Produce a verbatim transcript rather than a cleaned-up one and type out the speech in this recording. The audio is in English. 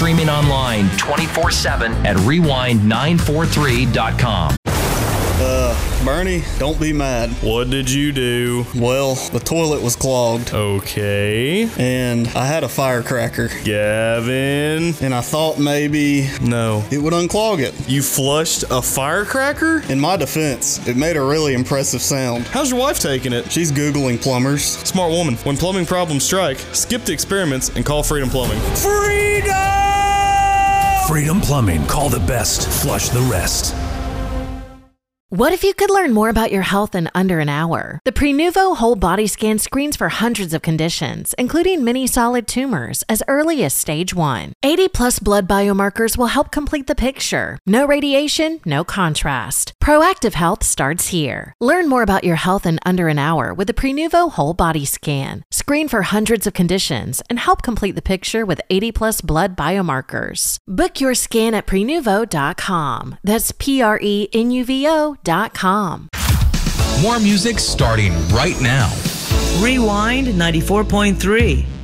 streaming online twenty-four seven at rewind nine four three dot com. Uh, Bernie, don't be mad. What did you do? Well, the toilet was clogged. Okay. And I had a firecracker. Gavin. And I thought maybe... No. It would unclog it. You flushed a firecracker? In my defense, it made a really impressive sound. How's your wife taking it? She's Googling plumbers. Smart woman. When plumbing problems strike, skip the experiments and call Freedom Plumbing. Freedom! Freedom Plumbing. Call the best. Flush the rest. What if you could learn more about your health in under an hour? The Prenuvo Whole Body Scan screens for hundreds of conditions, including many solid tumors, as early as stage one. eighty plus blood biomarkers will help complete the picture. No radiation, no contrast. Proactive health starts here. Learn more about your health in under an hour with the Prenuvo Whole Body Scan. Screen for hundreds of conditions and help complete the picture with eighty plus blood biomarkers. Book your scan at prenuvo dot com. That's P R E N U V O dot com. More music starting right now. Rewind ninety-four point three.